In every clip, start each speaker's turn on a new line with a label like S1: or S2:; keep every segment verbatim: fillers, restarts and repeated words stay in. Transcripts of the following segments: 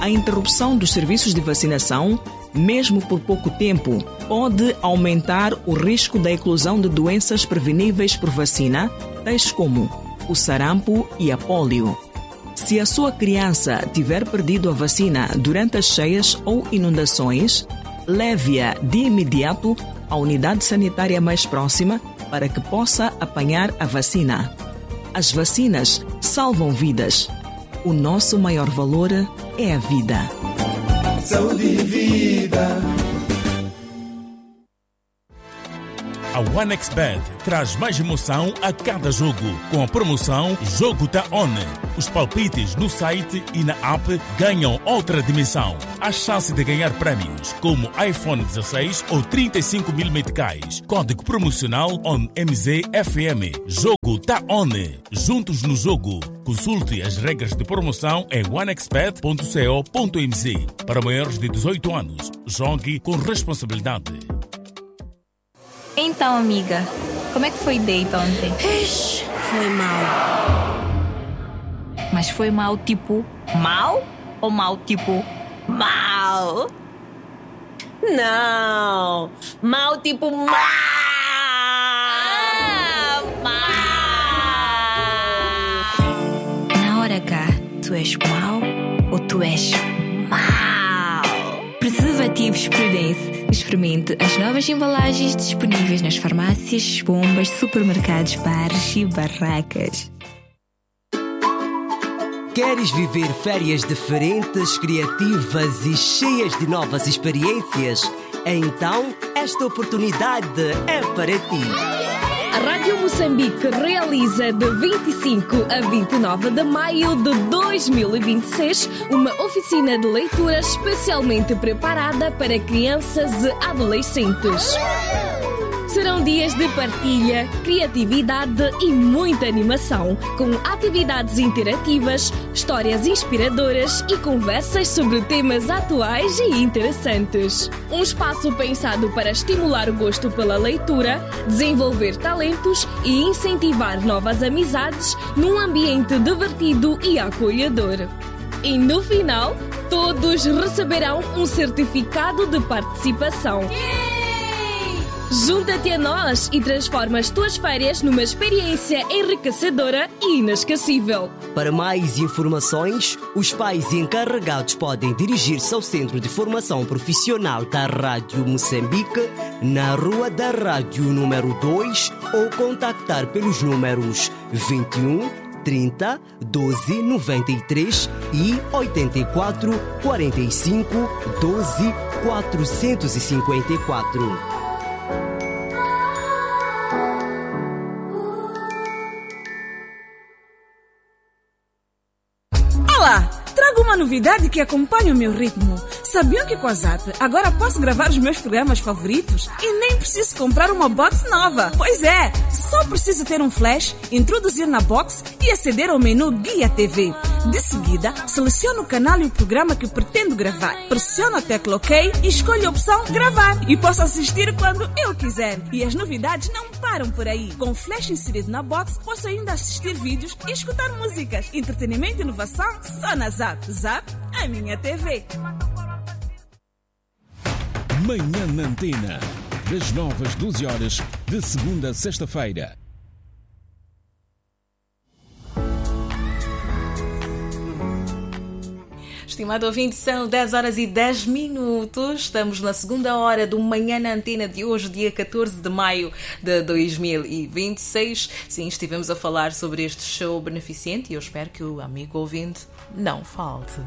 S1: a interrupção dos serviços de vacinação, mesmo por pouco tempo, pode aumentar o risco da eclosão de doenças preveníveis por vacina, tais como o sarampo e a pólio. Se a sua criança tiver perdido a vacina durante as cheias ou inundações, leve-a de imediato à unidade sanitária mais próxima para que possa apanhar a vacina. As vacinas salvam vidas. O nosso maior valor é a vida.
S2: Saúde e vida.
S3: A OneXBet traz mais emoção a cada jogo, com a promoção Jogo Tá On. Os palpites no site e na app ganham outra dimensão. A chance de ganhar prémios como iPhone dezasseis ou trinta e cinco mil meticais. Código promocional O N M Z F M. Jogo Tá On. Juntos no jogo. Consulte as regras de promoção em onexbet ponto co ponto m z. Para maiores de dezoito anos, jogue com responsabilidade.
S4: Então, amiga, como é que foi o date ontem?
S5: Ixi, foi mal.
S4: Mas foi mal tipo mal? Ou mal tipo mal?
S5: Não, mal tipo mal.
S4: Ah, mal. Na hora H, tu és mal ou tu és mal? Preservativos Prudence. Experimente as novas embalagens disponíveis nas farmácias, bombas, supermercados, bares e barracas.
S6: Queres viver férias diferentes, criativas e cheias de novas experiências? Então, esta oportunidade é para ti.
S7: A Rádio Moçambique realiza de vinte e cinco a vinte e nove de maio de dois mil e vinte e seis uma oficina de leitura especialmente preparada para crianças e adolescentes. Serão dias de partilha, criatividade e muita animação, com atividades interativas, histórias inspiradoras e conversas sobre temas atuais e interessantes. Um espaço pensado para estimular o gosto pela leitura, desenvolver talentos e incentivar novas amizades num ambiente divertido e acolhedor. E no final, todos receberão um certificado de participação. Junta-te a nós e transforma as tuas férias numa experiência enriquecedora e inesquecível.
S6: Para mais informações, os pais encarregados podem dirigir-se ao Centro de Formação Profissional da Rádio Moçambique, na Rua da Rádio número dois, ou contactar pelos números vinte e um, trinta, doze, noventa e três e oitenta e quatro, quarenta e cinco, doze, quatrocentos e cinquenta e quatro.
S8: Olá! Trago uma novidade que acompanha o meu ritmo. Sabiam que com a Zap agora posso gravar os meus programas favoritos e nem preciso comprar uma box nova? Pois é, só preciso ter um flash, introduzir na box e aceder ao menu Guia T V. De seguida, seleciono o canal e o programa que pretendo gravar. Pressiono a tecla OK e escolho a opção Gravar. E posso assistir quando eu quiser. E as novidades não param por aí. Com o flash inserido na box, posso ainda assistir vídeos e escutar músicas. Entretenimento e inovação só na Zap. Zap, a minha T V.
S9: Manhã na Antena, das nove às doze horas, de segunda a sexta-feira.
S10: Estimado ouvinte, são dez horas e dez minutos. Estamos na segunda hora do Manhã na Antena de hoje, dia catorze de maio de dois mil e vinte e seis. Sim, estivemos a falar sobre este show beneficente e eu espero que o amigo ouvinte não falte.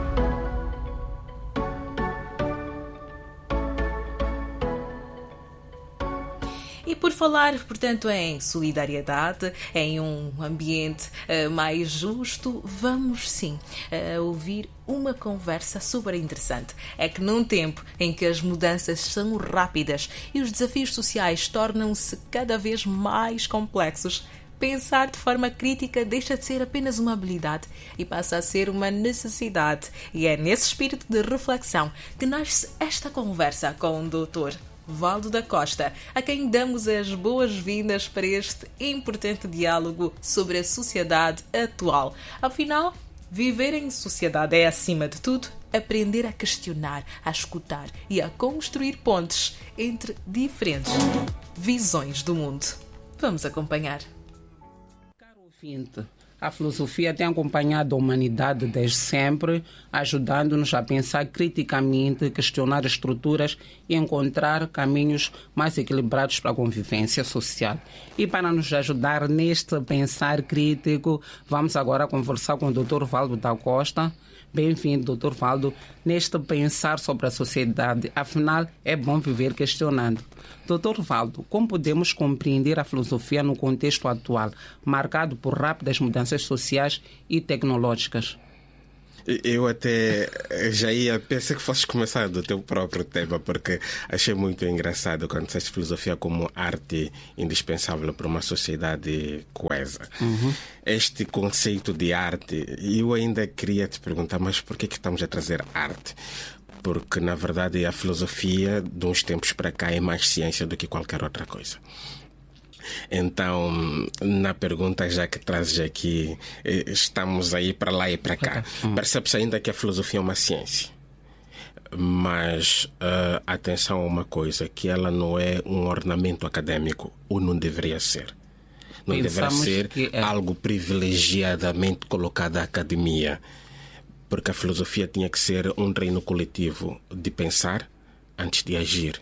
S10: E por falar, portanto, em solidariedade, em um ambiente uh, mais justo, vamos sim uh, ouvir uma conversa super interessante. É que num tempo em que as mudanças são rápidas e os desafios sociais tornam-se cada vez mais complexos, pensar de forma crítica deixa de ser apenas uma habilidade e passa a ser uma necessidade. E é nesse espírito de reflexão que nasce esta conversa com o doutor Valdo da Costa, a quem damos as boas-vindas para este importante diálogo sobre a sociedade atual. Afinal, Viver em sociedade é, acima de tudo, aprender a questionar, a escutar e a construir pontes entre diferentes visões do mundo. Vamos acompanhar.
S11: Caro ouvinte, a filosofia tem acompanhado a humanidade desde sempre, ajudando-nos a pensar criticamente, questionar estruturas e encontrar caminhos mais equilibrados para a convivência social. E para nos ajudar neste pensar crítico, vamos agora conversar com o doutor Valdo da Costa. Bem-vindo, doutor Valdo, neste pensar sobre a sociedade. Afinal, é bom viver questionando. doutor Valdo, como podemos compreender a filosofia no contexto atual, marcado por rápidas mudanças sociais e tecnológicas?
S12: Eu até já ia, pensei que fosses começar do teu próprio tema, porque achei muito engraçado quando disseste filosofia como arte indispensável para uma sociedade coesa. Uhum. Este conceito de arte, eu ainda queria te perguntar, mas por que, que estamos a trazer arte? Porque, na verdade, a filosofia, de uns tempos para cá, é mais ciência do que qualquer outra coisa. Então, na pergunta já que trazes aqui, estamos aí para lá e para cá. Uhum. Percebe-se ainda que a filosofia é uma ciência. Mas uh, atenção a uma coisa, que ela não é um ornamento acadêmico, ou não deveria ser. Não Pensamos deveria ser é... algo privilegiadamente colocado à academia. Porque a filosofia tinha que ser um treino coletivo de pensar antes de agir.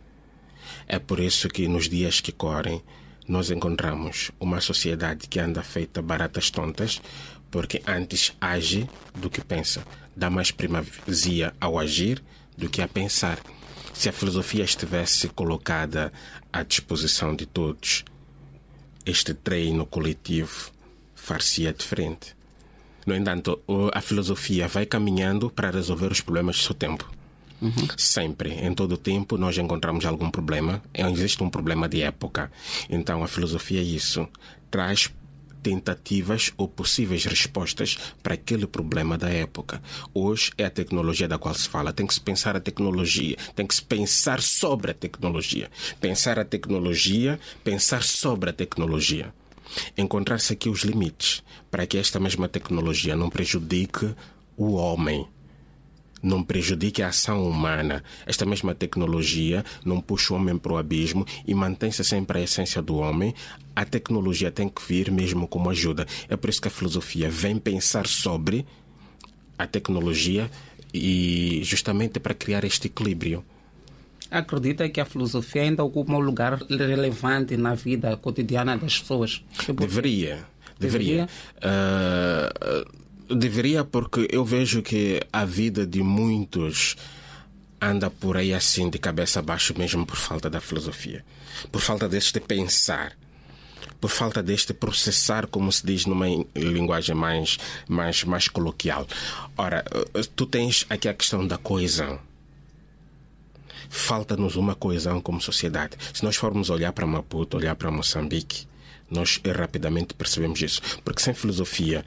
S12: É por isso que nos dias que correm nós encontramos uma sociedade que anda feita baratas tontas, porque antes age do que pensa. Dá mais primazia ao agir do que a pensar. Se a filosofia estivesse colocada à disposição de todos, este treino coletivo far-se-ia diferente. No entanto, a filosofia vai caminhando para resolver os problemas do seu tempo. Uhum. Sempre, em todo o tempo, nós encontramos algum problema. Existe um problema de época. Então, a filosofia é isso. Traz tentativas ou possíveis respostas para aquele problema da época. Hoje é a tecnologia da qual se fala. Tem que se pensar a tecnologia. Tem que se pensar sobre a tecnologia. Pensar a tecnologia, pensar sobre a tecnologia. Encontrar-se aqui os limites para que esta mesma tecnologia não prejudique o homem, não prejudique a ação humana. Esta mesma tecnologia não puxa o homem para o abismo e mantém-se sempre a essência do homem. A tecnologia tem que vir mesmo como ajuda. É por isso que a filosofia vem pensar sobre a tecnologia e justamente para criar este equilíbrio.
S11: Acredita que a filosofia ainda ocupa um lugar relevante na vida cotidiana das pessoas?
S12: Deveria. Deveria. Deveria. Uh, Deveria, porque eu vejo que a vida de muitos anda por aí assim de cabeça abaixo mesmo por falta da filosofia, por falta deste pensar, por falta deste processar, como se diz numa linguagem mais, mais, mais coloquial. Ora, tu tens aqui a questão da coesão. Falta-nos uma coesão como sociedade. Se nós formos olhar para Maputo, olhar para Moçambique, nós rapidamente percebemos isso. Porque sem filosofia,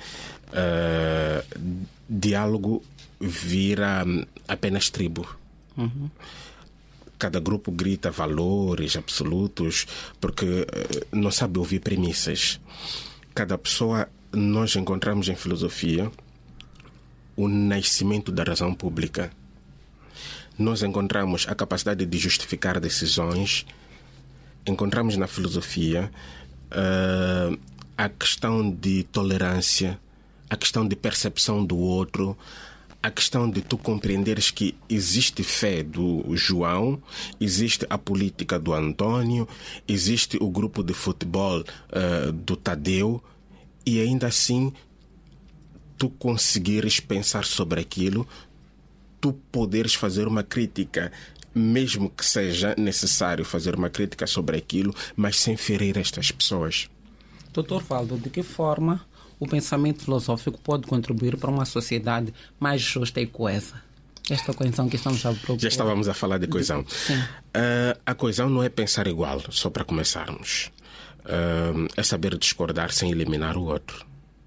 S12: uh, diálogo vira apenas tribo. Uhum. Cada grupo grita valores absolutos porque uh, não sabe ouvir premissas. Cada pessoa, nós encontramos em filosofia o nascimento da razão pública. Nós encontramos a capacidade de justificar decisões. Encontramos na filosofia Uh, a questão de tolerância, a questão de percepção do outro, a questão de tu compreenderes que existe fé do João, existe a política do Antônio, existe o grupo de futebol uh, do Tadeu, e ainda assim tu conseguires pensar sobre aquilo, tu poderes fazer uma crítica, mesmo que seja necessário fazer uma crítica sobre aquilo, mas sem ferir estas pessoas.
S11: doutor Valdo, de que forma o pensamento filosófico pode contribuir para uma sociedade mais justa e coesa? Esta coesão que estamos a procurar.
S12: Já estávamos a falar de coesão. Uh, a coesão não é pensar igual, só para começarmos. Uh, é saber discordar sem eliminar o outro.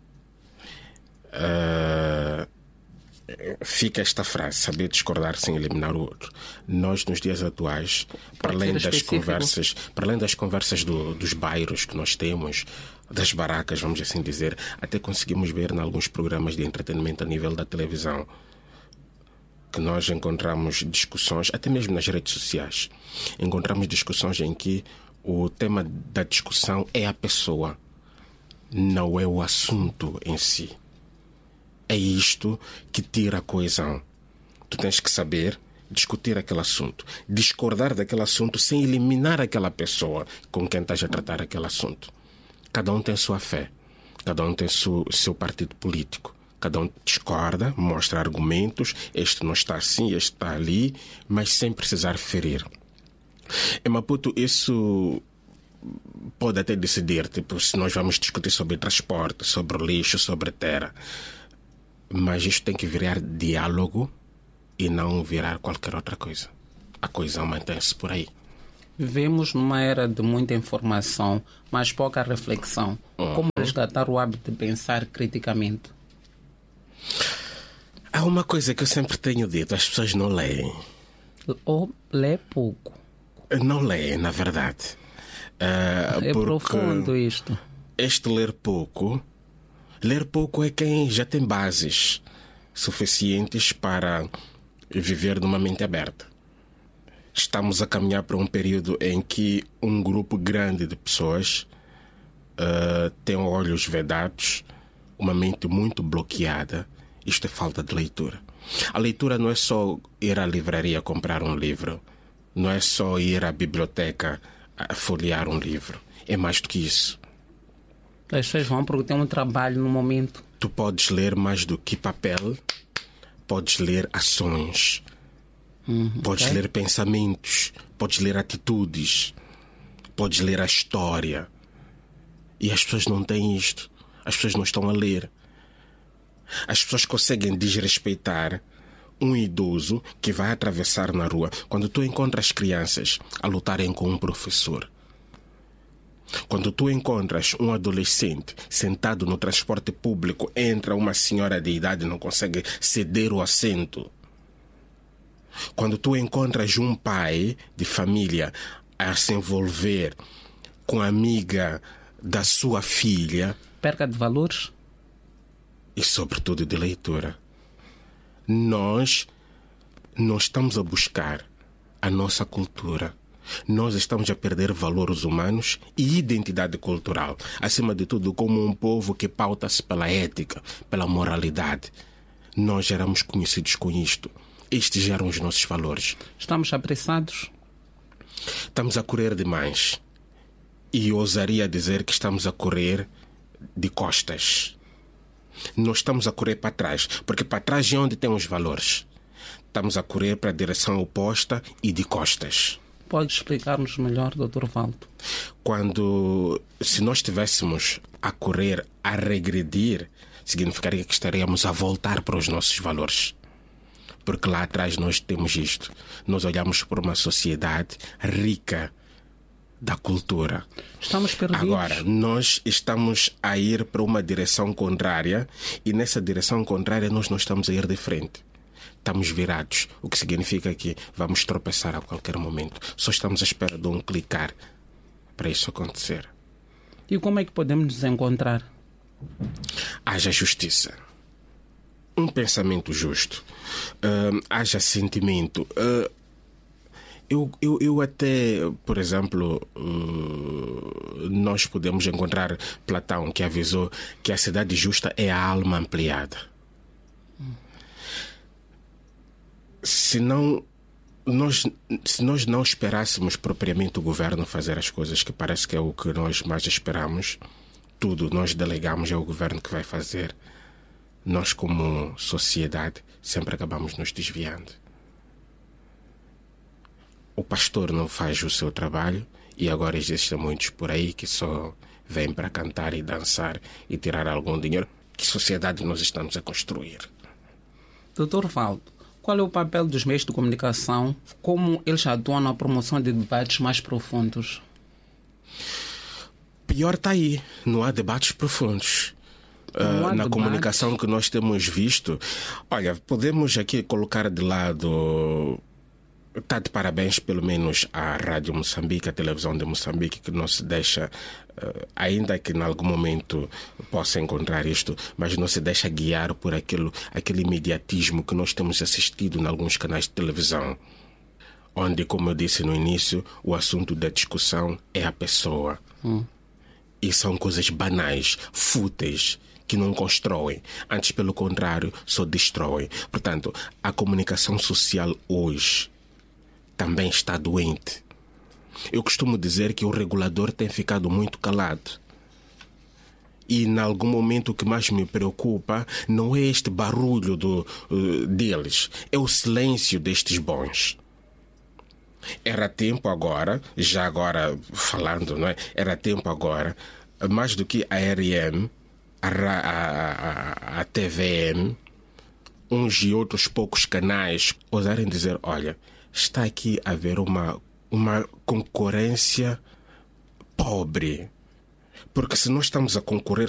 S12: Uh, Fica esta frase, saber discordar sem eliminar o outro. Nós, nos dias atuais, para além das conversas, para além das conversas do, dos bairros que nós temos, das barracas, vamos assim dizer, até conseguimos ver em alguns programas de entretenimento a nível da televisão, que nós encontramos discussões, até mesmo nas redes sociais, encontramos discussões em que o tema da discussão é a pessoa, não é o assunto em si. É isto que tira a coesão. Tu tens que saber discutir aquele assunto, discordar daquele assunto sem eliminar aquela pessoa com quem estás a tratar aquele assunto. Cada um tem sua fé, cada um tem seu, seu partido político. Cada um discorda, mostra argumentos, este não está assim, este está ali, mas sem precisar ferir. Em Maputo, isso pode até decidir, tipo, se nós vamos discutir sobre transporte, sobre lixo, sobre terra. Mas isto tem que virar diálogo e não virar qualquer outra coisa. A coesão mantém-se por aí.
S11: Vivemos numa era de muita informação, mas pouca reflexão. Uhum. Como resgatar o hábito de pensar criticamente?
S12: Há uma coisa que eu sempre tenho dito, as pessoas não leem.
S11: Ou lê pouco.
S12: Não leem, na verdade. Uh,
S11: é profundo isto.
S12: Este ler pouco, ler pouco é quem já tem bases suficientes para viver numa mente aberta. Estamos a caminhar para um período em que um grupo grande de pessoas uh, tem olhos vedados, uma mente muito bloqueada. Isto é falta de leitura. A leitura não é só ir à livraria comprar um livro, não é só ir à biblioteca a folhear um livro. É mais do que isso.
S11: As pessoas vão porque tem um trabalho no momento.
S12: Tu podes ler mais do que papel, podes ler ações, uhum, podes okay. ler pensamentos, podes ler atitudes, podes ler a história. E as pessoas não têm isto. As pessoas não estão a ler. As pessoas conseguem desrespeitar um idoso que vai atravessar na rua. Quando tu encontras crianças a lutarem com um professor, quando tu encontras um adolescente sentado no transporte público, entra uma senhora de idade e não consegue ceder o assento, quando tu encontras um pai de família a se envolver com a amiga da sua filha,
S11: perca de valores
S12: e sobretudo de leitura. Nós não estamos a buscar a nossa cultura. Nós estamos a perder valores humanos e identidade cultural. Acima de tudo, como um povo que pauta-se pela ética, pela moralidade. Nós éramos conhecidos com isto. Estes eram os nossos valores.
S11: Estamos apressados?
S12: Estamos a correr demais. E ousaria dizer que estamos a correr de costas. Não estamos a correr para trás, porque para trás é onde tem os valores. Estamos a correr para a direção oposta e de costas.
S11: Pode explicar-nos melhor, doutor Valdo?
S12: Quando, se nós estivéssemos a correr, a regredir, significaria que estaríamos a voltar para os nossos valores. Porque lá atrás nós temos isto. Nós olhamos para uma sociedade rica da cultura.
S11: Estamos perdidos.
S12: Agora, nós estamos a ir para uma direção contrária e nessa direção contrária nós não estamos a ir de frente. Estamos virados, o que significa que vamos tropeçar a qualquer momento. Só estamos à espera de um clicar para isso acontecer.
S11: E como é que podemos nos encontrar?
S12: Haja justiça. Um pensamento justo. Uh, haja sentimento. Uh, Eu, eu, eu até, por exemplo, uh, nós podemos encontrar Platão, que avisou que a cidade justa é a alma ampliada. Se não, nós, se nós não esperássemos propriamente o governo fazer as coisas, que parece que é o que nós mais esperamos, tudo nós delegamos é o governo que vai fazer, nós como sociedade sempre acabamos nos desviando. O pastor não faz o seu trabalho e agora existem muitos por aí que só vêm para cantar e dançar e tirar algum dinheiro. Que sociedade nós estamos a construir?
S11: doutor Valdo, qual é o papel dos meios de comunicação? Como eles atuam na promoção de debates mais profundos?
S12: Pior está aí, não há debates profundos. Uh, na debate. Comunicação que nós temos visto, olha, podemos aqui colocar de lado está de parabéns, pelo menos, à Rádio Moçambique, à televisão de Moçambique, que não se deixa, uh, ainda que em algum momento possa encontrar isto, mas não se deixa guiar por aquilo, aquele imediatismo que nós temos assistido em alguns canais de televisão, onde, como eu disse no início, o assunto da discussão é a pessoa. Hum. E são coisas banais, fúteis, que não constroem, antes, pelo contrário, só destroem. Portanto, a comunicação social hoje também está doente. Eu costumo dizer que o regulador tem ficado muito calado. E, em algum momento, o que mais me preocupa não é este barulho do, uh, deles, é o silêncio destes bons. Era tempo agora, já agora falando, não é? Era tempo agora, mais do que a R M, a, a, a, a T V M, uns e outros poucos canais, ousarem dizer, olha, está aqui a haver uma, uma concorrência pobre. Porque se nós estamos a concorrer